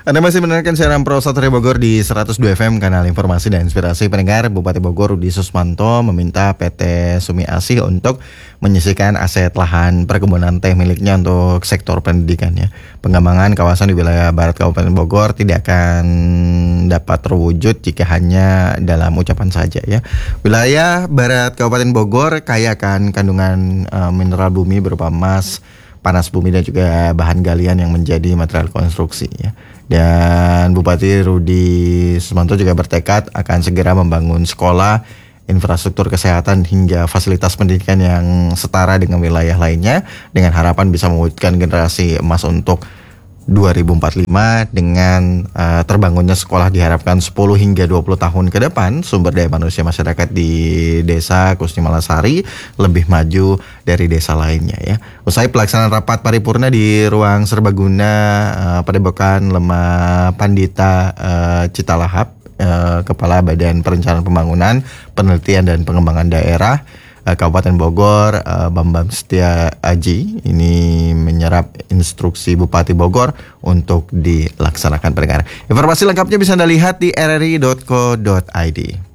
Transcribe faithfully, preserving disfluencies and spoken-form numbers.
Anda masih mendengarkan siaran Pro Satria Bogor di seratus dua F M, kanal informasi dan inspirasi pendengar. Bupati Bogor Rudi Susmanto meminta P T Sumi Asih untuk menyisihkan aset lahan perkebunan teh miliknya untuk sektor pendidikan ya. Pengembangan kawasan di wilayah barat Kabupaten Bogor tidak akan dapat terwujud jika hanya dalam ucapan saja ya. Wilayah barat Kabupaten Bogor kaya akan kandungan uh, mineral bumi berupa emas, panas bumi dan juga bahan galian yang menjadi material konstruksi ya. Dan Bupati Rudi Susmanto juga bertekad akan segera membangun sekolah, infrastruktur kesehatan hingga fasilitas pendidikan yang setara dengan wilayah lainnya dengan harapan bisa mewujudkan generasi emas untuk dua ribu empat puluh lima. Dengan uh, terbangunnya sekolah diharapkan sepuluh hingga dua puluh tahun ke depan sumber daya manusia masyarakat di desa Kusni Malasari lebih maju dari desa lainnya ya. Usai pelaksanaan rapat paripurna di ruang serbaguna uh, Padepokan Lemah Pandita uh, Citalahap, uh, Kepala Badan Perencanaan Pembangunan, Penelitian dan Pengembangan Daerah Kabupaten Bogor, uh, Bambang Setia Aji ini menyerap instruksi Bupati Bogor untuk dilaksanakan pendengar. Informasi lengkapnya bisa Anda lihat di r r i dot co dot i d.